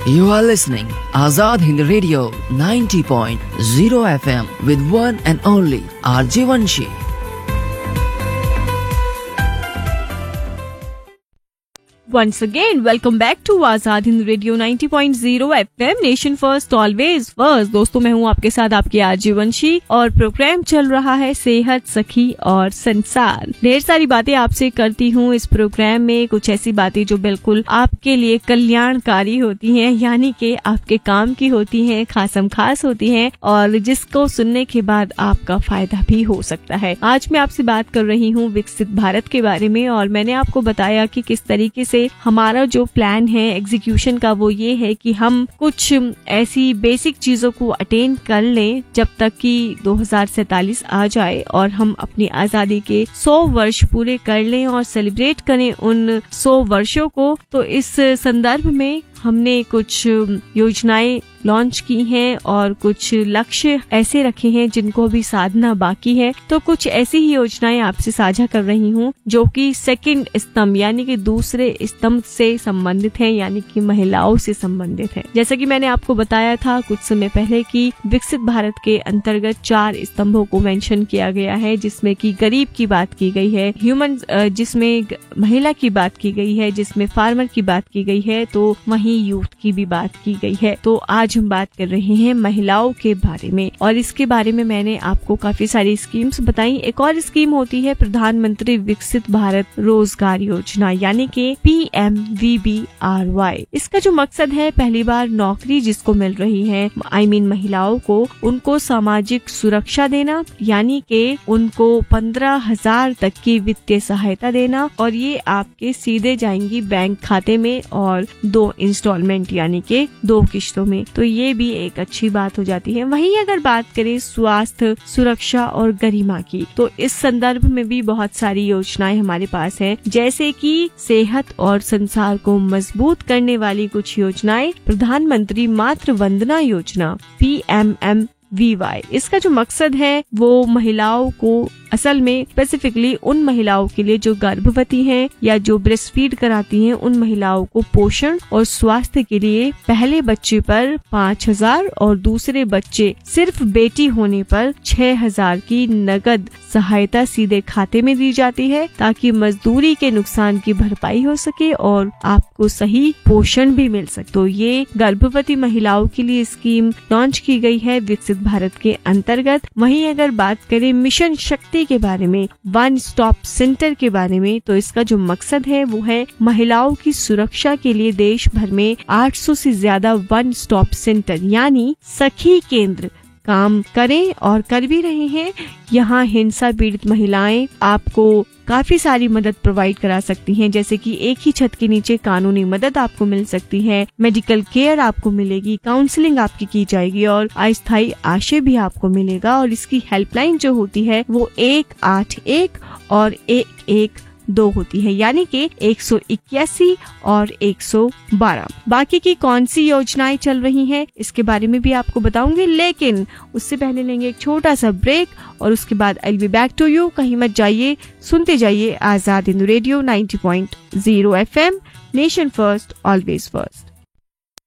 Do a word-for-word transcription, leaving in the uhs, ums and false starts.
You are listening Azad Hind Radio ninety point zero F M with one and only R J Vanshi. Once again, welcome back to Azad Hind Radio ninety point zero F M, nation first always first. दोस्तों, मैं हूँ आपके साथ आपकी RJ वंशी और programme चल रहा है सेहत, सखी और संसार। ढेर सारी बातें आपसे करती हूँ इस प्रोग्राम में, कुछ ऐसी बातें जो बिल्कुल आपके लिए कल्याणकारी होती हैं, यानी कि आपके काम की होती हैं, खासम खास होती हैं और जिसको सुनने के बाद आपका फायदा भी हो सकता है। आज मैं आपसे बात कर रही हूँ विकसित भारत के बारे में और मैंने आपको बताया कि किस तरीके से हमारा जो प्लान है एग्जीक्यूशन का वो ये है कि हम कुछ ऐसी बेसिक चीजों को अटेन कर लें जब तक कि दो हज़ार सैतालीस आ जाए और हम अपनी आजादी के सौ वर्ष पूरे कर लें और सेलिब्रेट करें उन सौ वर्षों को। तो इस संदर्भ में हमने कुछ योजनाएं लॉन्च की हैं और कुछ लक्ष्य ऐसे रखे हैं जिनको भी साधना बाकी है। तो कुछ ऐसी ही योजनाएं आपसे साझा कर रही हूं जो कि सेकंड स्तंभ यानी कि दूसरे स्तंभ से संबंधित है, यानी कि महिलाओं से संबंधित है। जैसा कि मैंने आपको बताया था कुछ समय पहले कि विकसित भारत के अंतर्गत चार स्तंभों को मेंशन किया गया है, जिसमें कि गरीब की बात की गई है, ह्यूमन जिसमें महिला की बात की गई है, जिसमें फार्मर की बात की गई है, तो वहीं यूथ की भी बात की गई है। तो आज हम बात कर रहे हैं महिलाओं के बारे में और इसके बारे में मैंने आपको काफी सारी स्कीम्स बताई। एक और स्कीम होती है प्रधानमंत्री विकसित भारत रोजगार योजना यानी कि P M we B R Y. इसका जो मकसद है पहली बार नौकरी जिसको मिल रही है आई I मीन mean महिलाओं को, उनको सामाजिक सुरक्षा देना यानी कि उनको पंद्रह हजार तक की वित्तीय सहायता देना और ये आपके सीधे जाएंगी बैंक खाते में और दो इंस्टॉलमेंट यानी कि दो किश्तों में। तो ये भी एक अच्छी बात हो जाती है। वहीं अगर बात करें स्वास्थ्य सुरक्षा और गरिमा की, तो इस संदर्भ में भी बहुत सारी योजनाएं हमारे पास हैं, जैसे कि सेहत और संसार को मजबूत करने वाली कुछ योजनाएं, प्रधानमंत्री मातृ Vandana Yojana P M M we Y. इसका जो मकसद है वो महिलाओं को, असल में स्पेसिफिकली उन महिलाओं के लिए जो गर्भवती हैं या जो ब्रेस्ट फीड कराती हैं, उन महिलाओं को पोषण और स्वास्थ्य के लिए पहले बच्चे पर पाँच हजार और दूसरे बच्चे सिर्फ बेटी होने पर छह हजार की नगद सहायता सीधे खाते में दी जाती है ताकि मजदूरी के नुकसान की भरपाई हो सके और आपको सही पोषण भी मिल सके। तो ये गर्भवती महिलाओं के लिए स्कीम लॉन्च की गई है विकसित भारत के अंतर्गत। वहीं अगर बात करें मिशन शक्ति के बारे में, वन स्टॉप सेंटर के बारे में, तो इसका जो मकसद है वो है महिलाओं की सुरक्षा के लिए देश भर में आठ सौ से ज्यादा वन स्टॉप सेंटर यानी सखी केंद्र काम करें और कर भी रहे हैं। यहाँ हिंसा पीड़ित महिलाएं आपको काफी सारी मदद प्रोवाइड करा सकती हैं, जैसे कि एक ही छत के नीचे कानूनी मदद आपको मिल सकती है, मेडिकल केयर आपको मिलेगी, काउंसलिंग आपकी की जाएगी और अस्थायी आश्रय भी आपको मिलेगा। और इसकी हेल्पलाइन जो होती है वो एक आठ एक और एक एक दो होती है, यानी कि एक सौ इक्यासी और एक सौ बारह। बाकी की कौन सी योजनाएं चल रही हैं इसके बारे में भी आपको बताऊंगी, लेकिन उससे पहले लेंगे एक छोटा सा ब्रेक और उसके बाद I will be back to you. कहीं मत जाइए, सुनते जाइए Azad Hind radio ninety point zero F M, nation first always first.